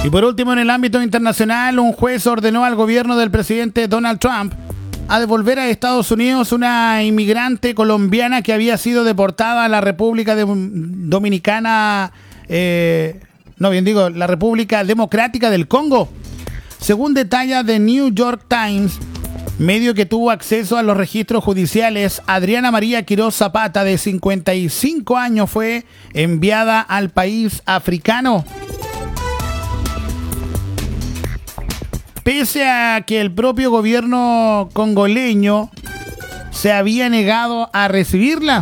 Y por último, en el ámbito internacional, un juez ordenó al gobierno del presidente Donald Trump a devolver a Estados Unidos una inmigrante colombiana que había sido deportada a la República Dominicana, la República Democrática del Congo. Según detalla The New York Times, medio que tuvo acceso a los registros judiciales, Adriana María Quiroz Zapata, de 55 años, fue enviada al país africano. Pese a que el propio gobierno congoleño se había negado a recibirla.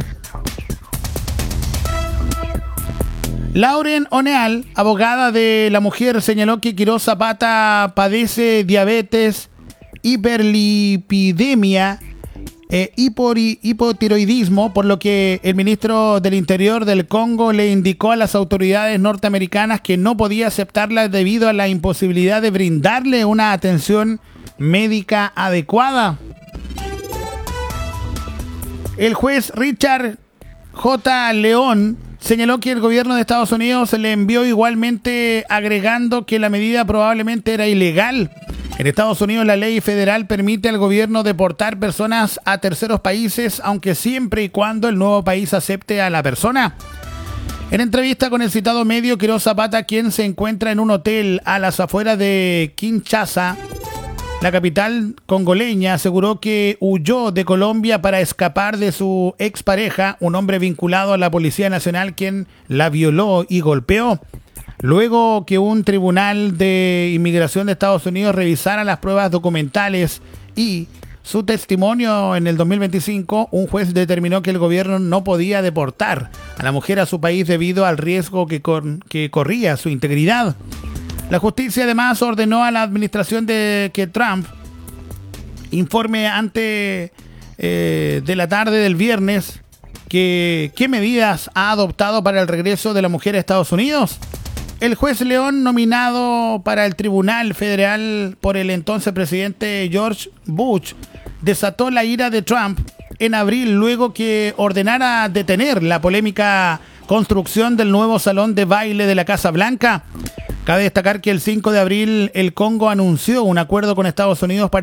Lauren O'Neill, abogada de la mujer, señaló que Quiroz Zapata padece diabetes, hiperlipidemia, hipotiroidismo, por lo que el ministro del Interior del Congo le indicó a las autoridades norteamericanas que no podía aceptarla debido a la imposibilidad de brindarle una atención médica adecuada. El juez Richard J. León señaló que el gobierno de Estados Unidos le envió igualmente, agregando que la medida probablemente era ilegal. En Estados Unidos, la ley federal permite al gobierno deportar personas a terceros países, aunque siempre y cuando el nuevo país acepte a la persona. En entrevista con el citado medio, Quiroz Zapata, quien se encuentra en un hotel a las afueras de Kinshasa, la capital congoleña, aseguró que huyó de Colombia para escapar de su expareja, un hombre vinculado a la Policía Nacional, quien la violó y golpeó. Luego que un tribunal de inmigración de Estados Unidos revisara las pruebas documentales y su testimonio en el 2025, un juez determinó que el gobierno no podía deportar a la mujer a su país debido al riesgo que corría su integridad. La justicia además ordenó a la administración de que Trump informe antes de la tarde del viernes qué medidas ha adoptado para el regreso de la mujer a Estados Unidos. El juez León, nominado para el Tribunal Federal por el entonces presidente George Bush, desató la ira de Trump en abril luego que ordenara detener la polémica construcción del nuevo salón de baile de la Casa Blanca. Cabe destacar que el 5 de abril el Congo anunció un acuerdo con Estados Unidos para